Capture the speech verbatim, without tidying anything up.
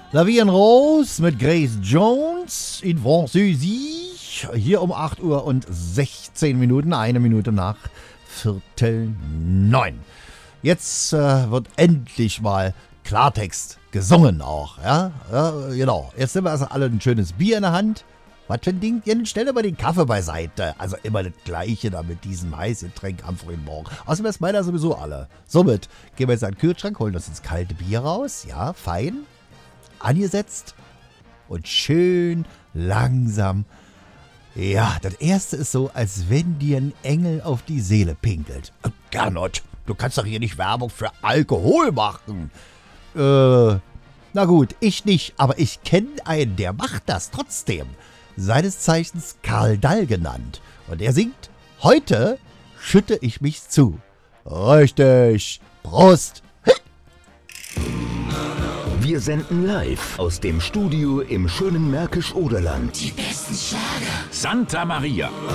La Vie en Rose mit Grace Jones in Französisch. Hier um acht Uhr und sechzehn Minuten, eine Minute nach Viertel neun. Jetzt äh, wird endlich mal Klartext gesungen auch. Ja? Ja, genau. Jetzt sind wir also alle ein schönes Bier in der Hand. Was für ein Ding? Ja, dann stell aber den Kaffee beiseite. Also immer das Gleiche da mit diesem heißen Getränk am frühen Morgen. Außerdem ist meiner sowieso alle. Somit gehen wir jetzt an den Kühlschrank, holen uns ins kalte Bier raus. Ja, fein. Angesetzt. Und schön langsam. Ja, das erste ist so, als wenn dir ein Engel auf die Seele pinkelt. Äh, Gernot, du kannst doch hier nicht Werbung für Alkohol machen. Äh, na gut, ich nicht, aber ich kenne einen, der macht das trotzdem. Seines Zeichens Karl Dall genannt. Und er singt, heute schütte ich mich zu. Richtig. Prost. Wir senden live aus dem Studio im schönen Märkisch-Oderland. Die besten Schlager. Santa Maria.